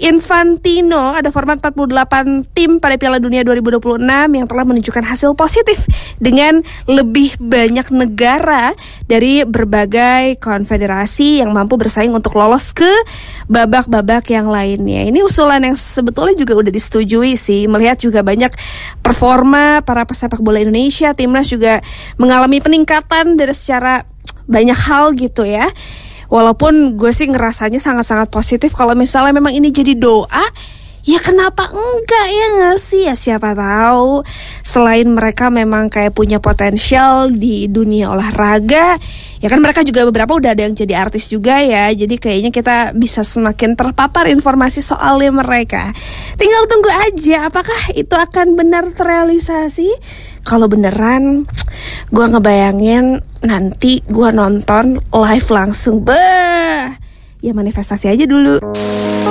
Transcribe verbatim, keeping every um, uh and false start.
Infantino, ada format empat puluh delapan tim pada Piala Dunia dua ribu dua puluh enam yang telah menunjukkan hasil positif dengan lebih banyak negara dari berbagai konfederasi yang mampu bersaing untuk lolos ke babak-babak yang lainnya. Ini usulan yang sebetulnya juga udah disetujui sih, melihat juga banyak performa para pesepak bola Indonesia. Timnas juga mengalami peningkatan dari secara banyak hal gitu ya. Walaupun gue sih ngerasanya sangat-sangat positif kalau misalnya memang ini jadi doa, ya kenapa enggak ya nggak sih? Ya siapa tahu selain mereka memang kayak punya potensial di dunia olahraga, ya kan mereka juga beberapa udah ada yang jadi artis juga ya. Jadi kayaknya kita bisa semakin terpapar informasi soalnya mereka. Tinggal tunggu aja apakah itu akan benar terrealisasi. Kalau beneran, gue ngebayangin nanti gue nonton live langsung. Beuh, ya manifestasi aja dulu.